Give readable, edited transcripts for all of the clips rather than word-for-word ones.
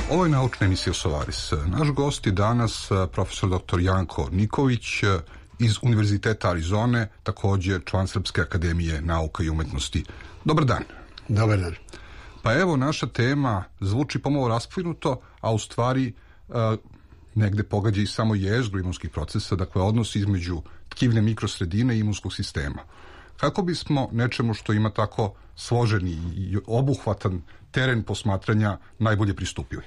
Ovo je naučna emisija Solaris. Naš gost je danas profesor dr. Janko Niković iz Univerziteta Arizone, također član Srpske akademije nauka i umetnosti. Dobar dan. Dobar dan. Pa evo, naša tema zvuči pomalo rasplinuto, a u stvari negde pogađa i samo jezgru imunskih procesa, dakle odnos između tkivne mikrosredine i imunskog sistema. Kako bismo nečemu što ima tako složeni i obuhvatan teren posmatranja najbolje pristupili?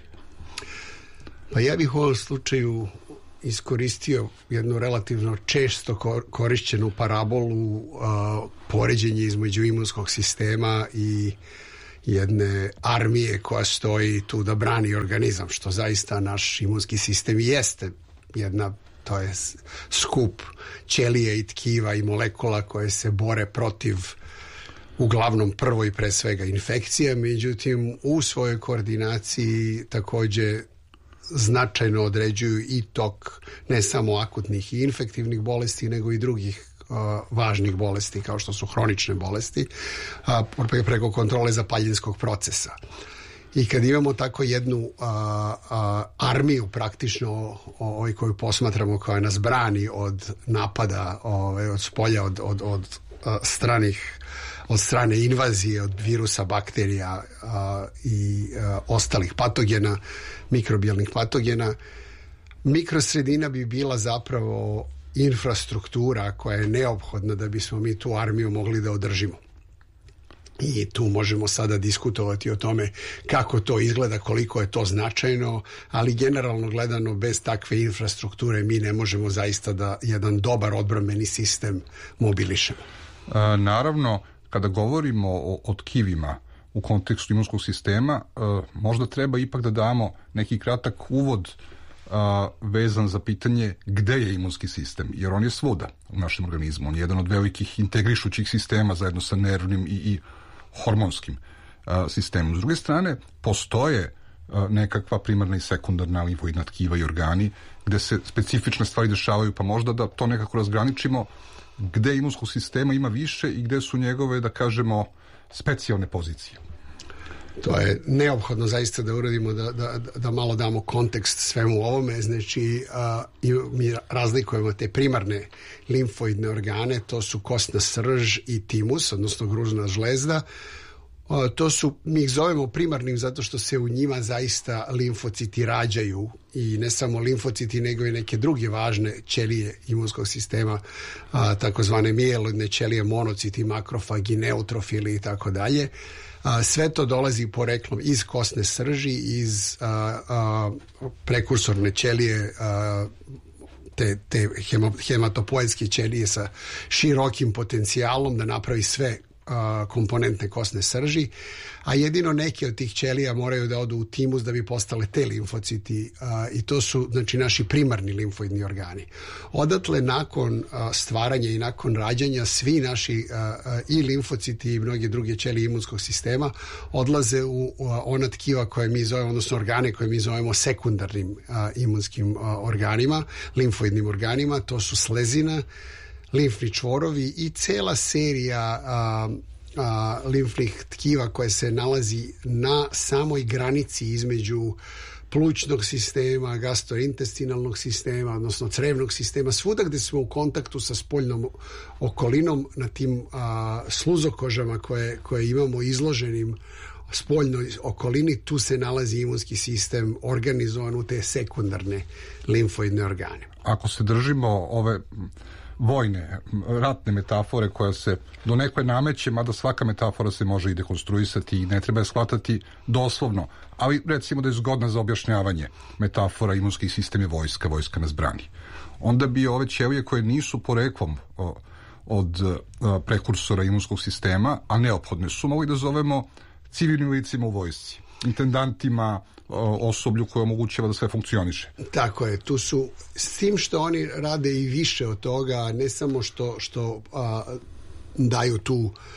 Pa ja bih u ovom slučaju iskoristio jednu relativno često korišćenu parabolu poređenje između imunskog sistema i jedne armije koja stoji tu da brani organizam, što zaista naš imunski sistem jeste to je skup ćelije i tkiva i molekula koje se bore protiv uglavnom prvo i pre svega infekcija, međutim u svojoj koordinaciji također značajno određuju i tok ne samo akutnih i infektivnih bolesti, nego i drugih važnih bolesti kao što su hronične bolesti preko kontrole zapaljinskog procesa. I kad imamo tako jednu armiju praktično koju posmatramo, koja nas brani od napada od spolja, od strane invazije, od virusa, bakterija i ostalih patogena, mikrobijalnih patogena, mikrosredina bi bila zapravo infrastruktura koja je neophodna da bismo mi tu armiju mogli da održimo. I tu možemo sada diskutovati o tome kako to izgleda, koliko je to značajno, ali generalno gledano bez takve infrastrukture mi ne možemo zaista da jedan dobar odbrambeni sistem mobilišemo. Naravno, kada govorimo o tkivima u kontekstu imunskog sistema, možda treba ipak da damo neki kratak uvod vezan za pitanje gde je imunski sistem, jer on je svuda u našem organizmu. On je jedan od velikih integrišućih sistema zajedno sa nervnim i hormonskim sistemom. S druge strane, postoje nekakva primarna i sekundarna limfoidna tkiva i organi gde se specifične stvari dešavaju, pa možda da to nekako razgraničimo gde imunskog sistema ima više i gde su njegove, da kažemo, specijalne pozicije. To je neophodno zaista da uradimo, da malo damo kontekst svemu ovome. Znači, mi razlikujemo te primarne limfoidne organe, to su kostna srž i timus, odnosno gruzna žlezda. Mi ih zovemo primarnim zato što se u njima zaista limfociti rađaju, i ne samo limfociti nego i neke druge važne ćelije imunskog sistema, takozvane mijeloidne ćelije, monociti, makrofagi, neutrofili i tako dalje. Sve to dolazi poreklom iz kostne srži, iz prekursorne ćelije, te hematopoetske ćelije sa širokim potencijalom da napravi sve komponentne kostne srži, a jedino neke od tih ćelija moraju da odu u timus da bi postale te limfociti, i to su, znači, naši primarni limfoidni organi. Odatle, nakon stvaranja i nakon rađanja, svi naši i limfociti i mnoge druge ćelije imunskog sistema odlaze u ona tkiva koje mi zovemo, odnosno organe koje mi zovemo sekundarnim imunskim organima, limfoidnim organima. To su slezina, limfni čvorovi i cela serija limfnih tkiva koje se nalazi na samoj granici između plućnog sistema, gastrointestinalnog sistema, odnosno crevnog sistema, svuda gde smo u kontaktu sa spoljnom okolinom, na tim sluzokožama koje imamo izloženim spoljnoj okolini, tu se nalazi imunski sistem organizovan u te sekundarne limfoidne organe. Ako se držimo ove vojne, ratne metafore koja se do nekoj nameće, mada svaka metafora se može i dekonstruisati i ne treba je shvatati doslovno, ali recimo da je zgodna za objašnjavanje metafora imunski sistem je vojska nas brani. Onda bi ove ćelije koje nisu poreklom od prekursora imunskog sistema, a neophodne su, mogli da zovemo civilnim licima u vojsci, intendantima, osoblju koje omogućava da sve funkcioniše. Tako je, tu su, s tim što oni rade i više od toga, ne samo što daju tu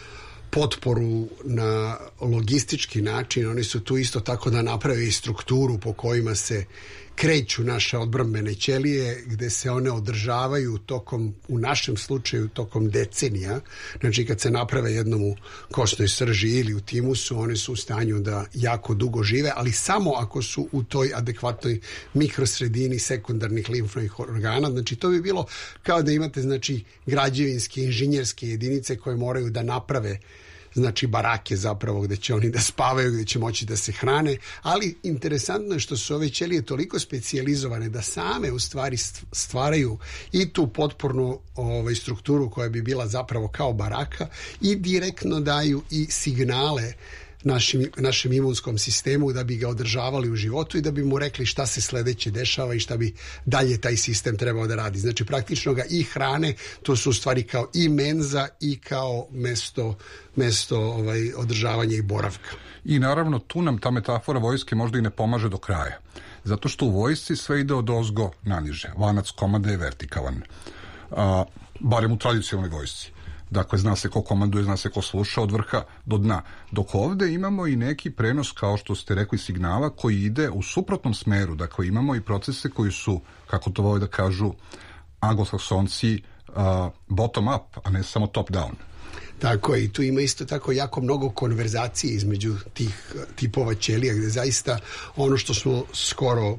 potporu na logistički način. Oni su tu isto tako da naprave i strukturu po kojima se kreću naše odbrambene ćelije, gde se one održavaju tokom, u našem slučaju, tokom decenija. Znači, kad se naprave jednom u košnoj srži ili u timusu, one su u stanju da jako dugo žive, ali samo ako su u toj adekvatnoj mikrosredini sekundarnih limfnih organa. Znači, to bi bilo kao da imate, znači, građevinske, inženjerske jedinice koje moraju da naprave, znači, barake zapravo gde će oni da spavaju, gde će moći da se hrane, ali interesantno je što su ove ćelije toliko specijalizovane da same u stvari stvaraju i tu potpornu strukturu koja bi bila zapravo kao baraka i direktno daju i signale našem imunskom sistemu da bi ga održavali u životu i da bi mu rekli šta se sledeće dešava i šta bi dalje taj sistem trebao da radi. Znači, praktično ga i hrane, to su u stvari kao i menza i kao mesto održavanja i boravka. I naravno, tu nam ta metafora vojske možda i ne pomaže do kraja. Zato što u vojsci sve ide od ozgo naniže. Lanac komande je vertikalan. Barem u tradicionalnoj vojsci. Dakle, zna se ko komanduje, zna se ko sluša od vrha do dna. Dok ovde imamo i neki prenos, kao što ste rekli, signala koji ide u suprotnom smeru. Dakle, imamo i procese koji su, kako to vole da kažu anglosaksonci, bottom up, a ne samo top down. Tako je, i tu ima isto tako jako mnogo konverzacije između tih tipova ćelija, gde zaista ono što smo skoro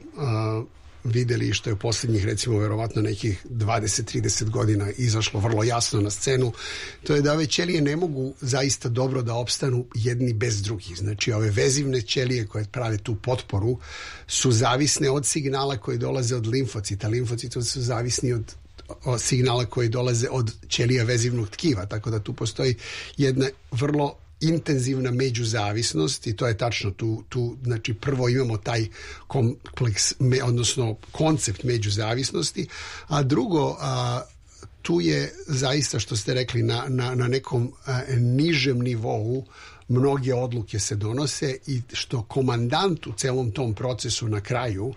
videli, što je u posljednjih, recimo, verovatno nekih 20-30 godina izašlo vrlo jasno na scenu, to je da ove ćelije ne mogu zaista dobro da opstanu jedni bez drugih. Znači, ove vezivne ćelije koje prave tu potporu su zavisne od signala koji dolaze od limfocita. Limfociti su zavisni od signala koji dolaze od ćelija vezivnog tkiva, tako da tu postoji jedna vrlo intenzivna međuzavisnost i to je tačno tu znači prvo imamo taj kompleks, odnosno koncept međuzavisnosti, a drugo tu je zaista, što ste rekli, na nekom nižem nivou mnoge odluke se donose i što komandant u celom tom procesu na kraju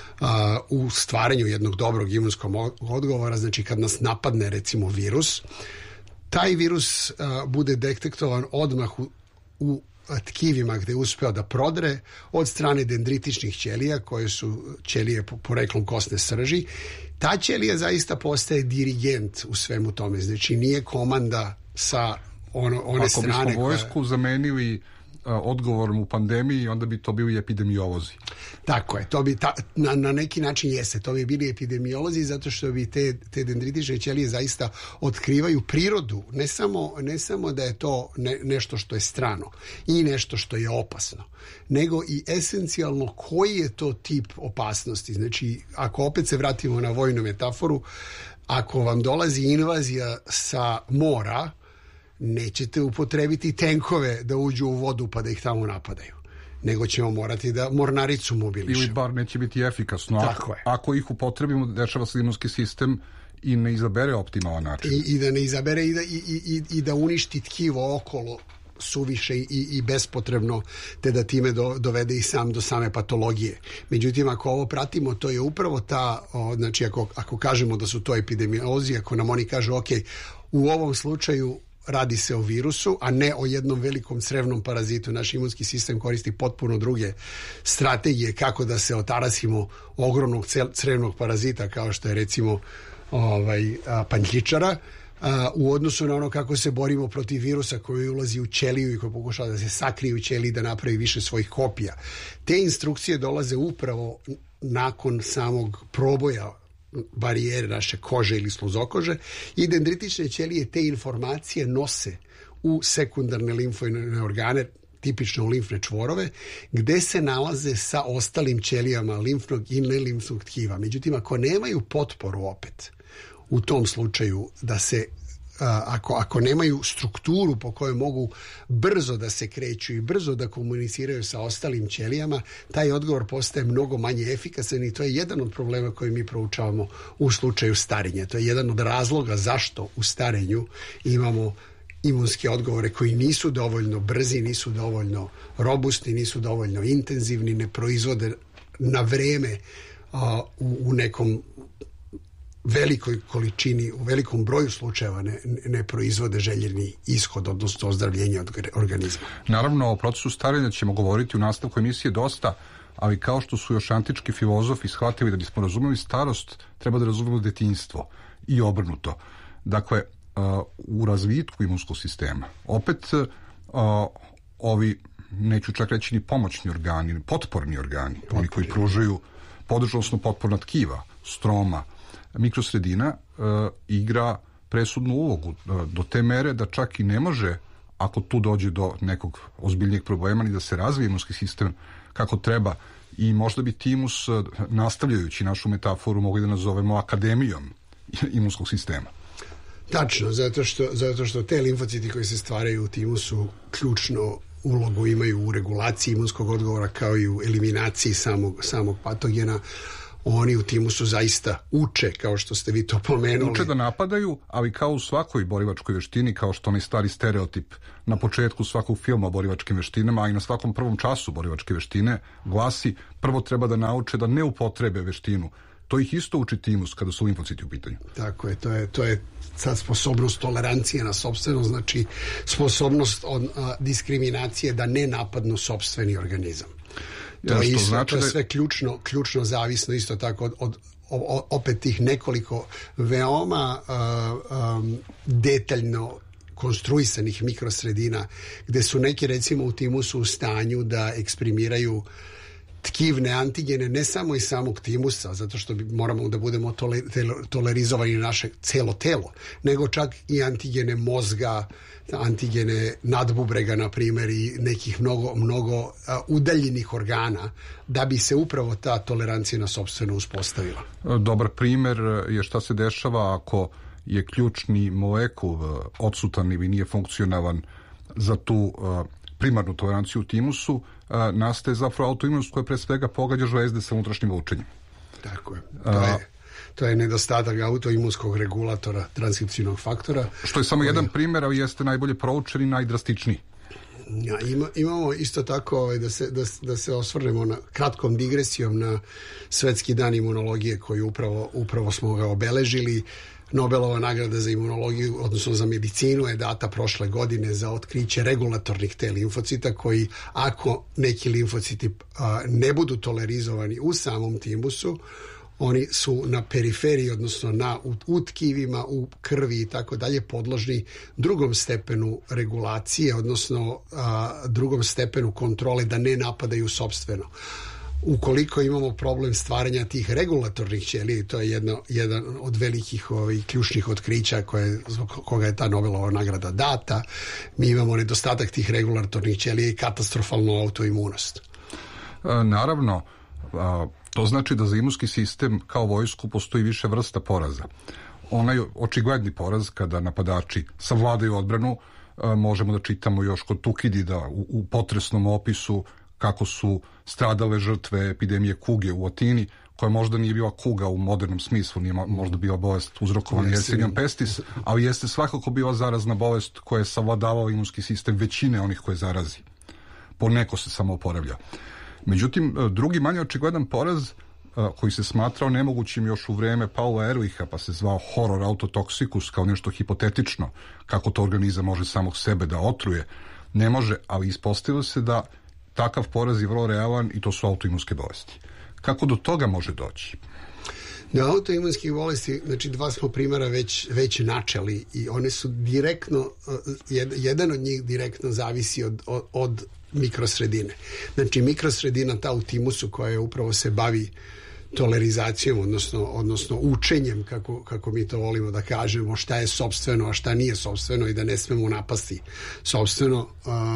u stvaranju jednog dobrog imunskog odgovora, znači kad nas napadne recimo virus, taj virus bude detektovan odmah u tkivima gde je uspeo da prodre od strane dendritičnih ćelija, koje su ćelije poreklom kosne srži. Ta ćelija zaista postaje dirigent u svemu tome. Znači, nije komanda sa one strane. Ako bismo vojsku zamenili odgovorom u pandemiji, onda bi to bili epidemiolozi. Tako je, to bi na neki način jeste, to bi bili epidemiolozi, zato što bi te dendritične ćelije zaista otkrivaju prirodu, ne samo da je to nešto što je strano i nešto što je opasno, nego i esencijalno koji je to tip opasnosti. Znači, ako opet se vratimo na vojnu metaforu, ako vam dolazi invazija sa mora, nećete upotrebiti tenkove da uđu u vodu pa da ih tamo napadaju, nego ćemo morati da mornaricu mobilišemo. Ili bar neće biti efikasno. Tako je. Ako ih upotrebimo, dešava se imunski sistem i ne izabere optimalan način. I da ne izabere i da uništi tkivo okolo suviše i bespotrebno, te da time dovede i sam do same patologije. Međutim, ako ovo pratimo, to je upravo znači ako kažemo da su to epidemiolozi, ako nam oni kažu, ok, u ovom slučaju radi se o virusu, a ne o jednom velikom crevnom parazitu. Naš imunski sistem koristi potpuno druge strategije kako da se otarasimo ogromnog crevnog parazita, kao što je recimo panjčičara, u odnosu na ono kako se borimo protiv virusa koji ulazi u ćeliju i koji pokušava da se sakrije u ćeliji da napravi više svojih kopija. Te instrukcije dolaze upravo nakon samog proboja barijere naše kože ili sluzokože i dendritične ćelije te informacije nose u sekundarne limfne organe, tipično u limfne čvorove, gde se nalaze sa ostalim ćelijama limfnog i nelimfnog tkiva. Međutim, ako nemaju potporu opet, u tom slučaju da se ako nemaju strukturu po kojoj mogu brzo da se kreću i brzo da komuniciraju sa ostalim ćelijama, taj odgovor postaje mnogo manje efikasan i to je jedan od problema koji mi proučavamo u slučaju starenja. To je jedan od razloga zašto u starenju imamo imunske odgovore koji nisu dovoljno brzi, nisu dovoljno robustni, nisu dovoljno intenzivni, ne proizvode na vreme u nekom velikoj količini, u velikom broju slučajeva ne proizvode željeni ishod, odnosno ozdravljenje organizma. Naravno, o procesu starenja ćemo govoriti u nastavku emisije dosta, ali kao što su još antički filozofi shvatili da bismo razumeli starost, treba da razumemo detinjstvo i obrnuto. Dakle, u razvitku imunskog sistema, opet ovi, neću čak reći ni pomoćni organi, potporni organi, oni koji pružaju podržnosno potporna tkiva, stroma, mikrosredina igra presudnu ulogu do te mere da čak i ne može, ako tu dođe do nekog ozbiljnijeg problema, ni da se razvije imunski sistem kako treba, i možda bi timus, nastavljajući našu metaforu, mogli da nazovemo akademijom imunskog sistema. Tačno, zato što te limfociti koji se stvaraju u timusu ključno ulogu imaju u regulaciji imunskog odgovora kao i u eliminaciji samog patogena. Oni u timusu zaista uče, kao što ste vi to pomenuli. Uče da napadaju, ali kao u svakoj borilačkoj veštini, kao što onaj stari stereotip na početku svakog filma o borilačkim veštinama, a i na svakom prvom času borilačke veštine, glasi: prvo treba da nauče da ne upotrebe veštinu. To ih isto uči timus kada su limfociti u pitanju. Tako je, to je sad sposobnost tolerancije na sopstveno, znači sposobnost diskriminacije da ne napadnu sopstveni organizam. To je isto, znači to je sve ključno zavisno isto tako od opet tih nekoliko veoma detaljno konstruisanih mikrosredina, gde su neki recimo u timusu u stanju da eksprimiraju tkivne antigene ne samo iz samog timusa, zato što moramo da budemo tolerizovani naše celo telo, nego čak i antigene mozga, antigene nadbubrega, na primjer, i nekih mnogo udaljenih organa, da bi se upravo ta tolerancija na sopstveno uspostavila. Dobar primjer je šta se dešava ako je ključni molekul odsutan ili nije funkcionalan za tu primarnu toleranciju u timusu, nastaje zapravo autoimunost koja pre svega pogađa žlezde sa unutrašnjim lučenjem. Tako je. To je nedostatak autoimunskog regulatora, transkripcijnog faktora. Što je samo jedan primjer, ali jeste najbolje proučen i najdrastičniji. Ja, imamo isto tako da se osvrnemo na kratkom digresijom na Svetski dan imunologije koji upravo smo ga obeležili. Nobelova nagrada za imunologiju, odnosno za medicinu, je data prošle godine za otkriće regulatornih T limfocita koji, ako neki limfociti ne budu tolerizovani u samom timusu, oni su na periferiji, odnosno u tkivima, u krvi i tako dalje, podložni drugom stepenu regulacije, odnosno drugom stepenu kontrole da ne napadaju sopstveno. Ukoliko imamo problem stvaranja tih regulatornih ćelija, to je jedan od velikih ključnih otkrića zbog koga je ta Nobelova nagrada data, mi imamo nedostatak tih regulatornih ćelija i katastrofalnu autoimunost. Naravno, to znači da za imunski sistem kao vojsku postoji više vrsta poraza. Onaj očigledni poraz kada napadači savladaju odbranu, možemo da čitamo još kod Tukidida u potresnom opisu kako su stradale žrtve epidemije kuge u Atini, koja možda nije bila kuga u modernom smislu, nije možda bila bolest uzrokovana Yersinijom pestis, ali jeste svakako bila zarazna bolest koja je savladavala imunski sistem većine onih koje zarazi. Poneko se samo oporavlja. Međutim, drugi manje očigledan poraz koji se smatrao nemogućim još u vreme Paula Ehrlicha, pa se zvao horror autotoxikus, kao nešto hipotetično, kako to organizam može samog sebe da otruje, ne može, ali ispostavilo se da takav poraz je vrlo realan i to su autoimunske bolesti. Kako do toga može doći? Do autoimunskih bolesti, znači dva smo primjera već načeli i one su direktno, jedan od njih direktno zavisi od mikrosredine. Znači mikrosredina ta u timusu koja upravo se bavi tolerizacijom, odnosno učenjem, kako mi to volimo da kažemo, šta je sopstveno, a šta nije sopstveno i da ne smemo napasti sopstveno.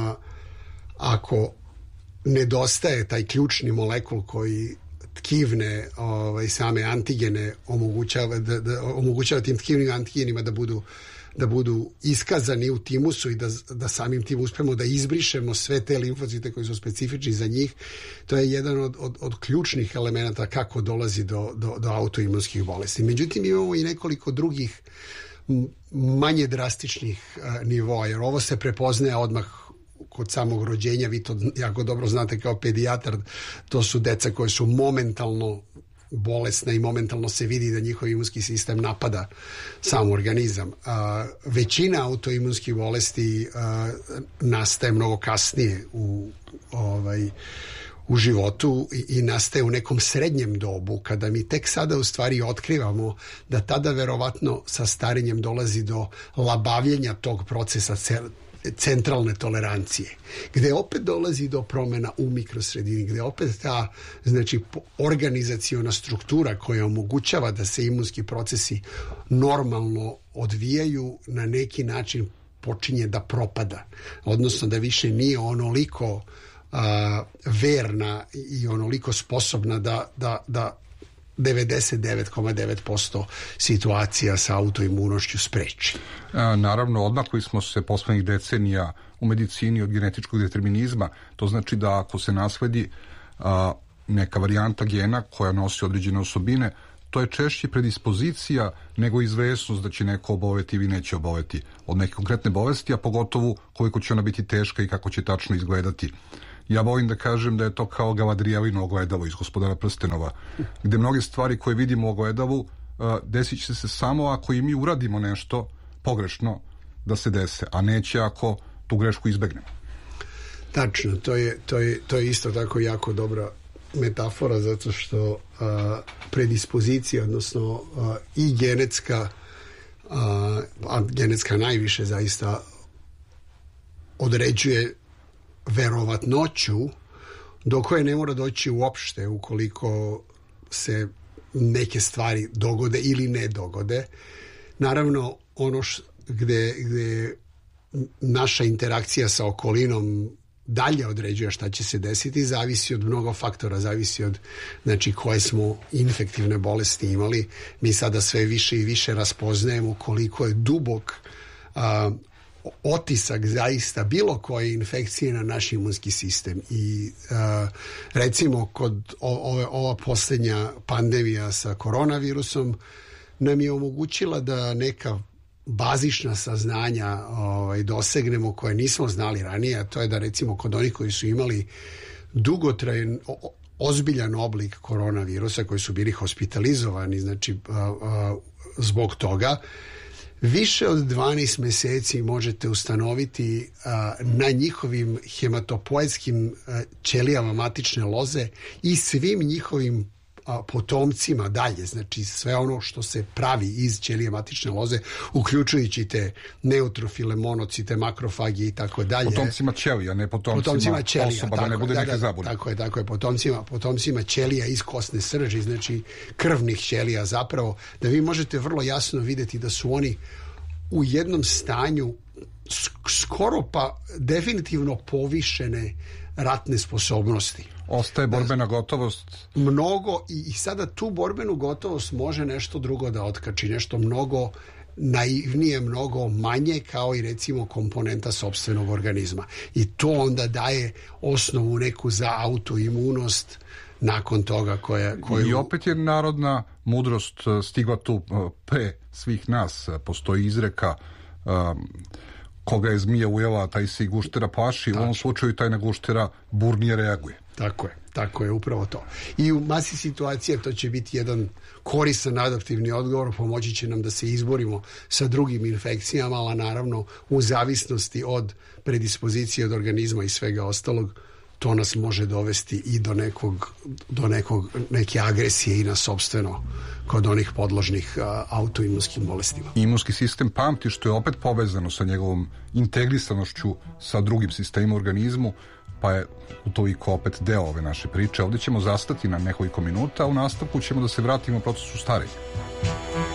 Ako nedostaje taj ključni molekul koji tkivne same antigene omogućava tim tkivnim antigenima da budu iskazani u timusu i da samim tim uspemo da izbrišemo sve te limfocite koji su specifični za njih. To je jedan od ključnih elemenata kako dolazi do autoimunskih bolesti. Međutim, imamo i nekoliko drugih manje drastičnih nivoa, jer ovo se prepoznaje odmah kod samog rođenja. Vi to jako dobro znate kao pedijatar, to su deca koje su momentalno bolesna i momentalno se vidi da njihov imunski sistem napada sam organizam. Većina autoimunskih bolesti nastaje mnogo kasnije u životu i nastaje u nekom srednjem dobu, kada mi tek sada u stvari otkrivamo da tada verovatno sa starenjem dolazi do labavljenja tog procesa centralne tolerancije, gde opet dolazi do promena u mikrosredini, gde opet ta, znači, organizaciona struktura koja omogućava da se imunski procesi normalno odvijaju na neki način počinje da propada, odnosno da više nije onoliko verna i onoliko sposobna da 99,9% situacija sa autoimunošću spreči. Naravno, odmakli smo se poslednjih decenija u medicini od genetičkog determinizma. To znači da ako se nasledi neka varijanta gena koja nosi određene osobine, to je češće predispozicija nego izvesnost da će neko oboleti ili neće oboleti od neke konkretne bolesti, a pogotovo koliko će ona biti teška i kako će tačno izgledati. Ja volim da kažem da je to kao Galadrielino ogledalo iz Gospodara prstenova, gde mnoge stvari koje vidimo u ogledalu desit će se samo ako i mi uradimo nešto pogrešno da se dese, a neće ako tu grešku izbegnemo. Tačno, to je isto tako jako dobra metafora, zato što predispozicija, odnosno i genetska, a genetska najviše zaista određuje verovatnoću do koje ne mora doći uopšte ukoliko se neke stvari dogode ili ne dogode. Naravno, ono gde naša interakcija sa okolinom dalje određuje šta će se desiti, zavisi od mnogo faktora, zavisi od, znači, koje smo infektivne bolesti imali. Mi sada sve više i više raspoznajemo koliko je dubok otisak zaista bilo koje infekcije na naš imunski sistem. I recimo kod ova posljednja pandemija sa koronavirusom nam je omogućila da neka bazična saznanja dosegnemo koje nismo znali ranije, a to je da recimo kod onih koji su imali dugotrajan ozbiljan oblik koronavirusa, koji su bili hospitalizovani, znači zbog toga, više od 12 meseci možete ustanoviti na njihovim hematopoetskim ćelijama matične loze i svim njihovim potomcima dalje, znači sve ono što se pravi iz ćelije matične loze, uključujući te neutrofile, monocite, makrofage i tako dalje. Potomcima ćelija, ne potomcima ćelija, osoba, tako, da ne bude neke zabune. Tako je, potomcima ćelija iz kosne srži, znači krvnih ćelija zapravo, da vi možete vrlo jasno vidjeti da su oni u jednom stanju skoro pa definitivno povišene ratne sposobnosti. Ostaje borbena gotovost. Mnogo, i sada tu borbenu gotovost može nešto drugo da otkači, nešto mnogo naivnije, mnogo manje, kao i recimo komponenta sopstvenog organizma. I to onda daje osnovu neku za autoimunost nakon toga koju... I opet je narodna mudrost stigla tu pre svih nas. Postoji izreka koga je zmija ujela, taj se i guštera plaši. U ovom slučaju taj na guštera burnije reaguje. Tako je, upravo to. I u masi situacija to će biti jedan koristan adaptivni odgovor, pomoći će nam da se izborimo sa drugim infekcijama, ali naravno u zavisnosti od predispozicije od organizma i svega ostalog, to nas može dovesti i do neke agresije i na sopstveno kod onih podložnih autoimunskim bolestima. Imunski sistem pamti, što je opet povezano sa njegovom integrisanošću sa drugim sistemima u organizmu, pa je utoliko opet deo ove naše priče. Ovdje ćemo zastati na nekoliko minuta, a u nastavku ćemo da se vratimo u procesu starenja.